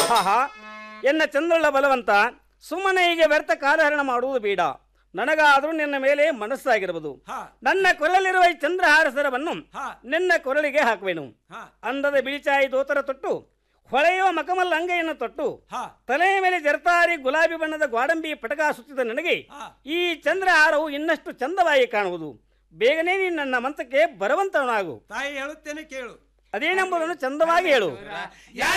ಆಹಾ, ಎನ್ನ ಚಂದ್ರಳ ಬಲವಂತ, ಸುಮ್ಮನೆ ಹೀಗೆ ವ್ಯರ್ಥ ಕಾಲಹರಣ ಮಾಡುವುದು ಬೇಡ. ನನಗಾದರೂ ನಿನ್ನ ಮೇಲೆ ಮನಸ್ಸಾಗಿರಬಹುದು. ನನ್ನ ಕೊರಲಿರುವ ಈ ಚಂದ್ರಹಾರ ಸರವನ್ನು ನಿನ್ನ ಕೊರಳಿಗೆ ಹಾಕುವೆನು. ಅಂದದ ಬಿಳಿಚಾಯಿ ದೋತರ ತೊಟ್ಟು, ಹೊಳೆಯುವ ಮಕಮಲ್ಲ ಅಂಗೈಯನ್ನು ತೊಟ್ಟು, ತಲೆಯ ಮೇಲೆ ಜರತಾರಿ ಗುಲಾಬಿ ಬಣ್ಣದ ಗ್ವಾಡಂಬಿ ಪಟಕ ಸುತ್ತಿದ ನನಗೆ ಈ ಚಂದ್ರಹಾರವು ಇನ್ನಷ್ಟು ಚಂದವಾಗಿ ಕಾಣುವುದು. ಬೇಗನೆ ನೀನು ನನ್ನ ಮಂತಕ್ಕೆ ಬರುವಂತವನಾಗು. ತಾಯಿ ಹೇಳುತ್ತೇನೆ ಕೇಳು. ಅದೇನೆಂಬುದನ್ನು ಚಂದವಾಗಿ ಹೇಳು.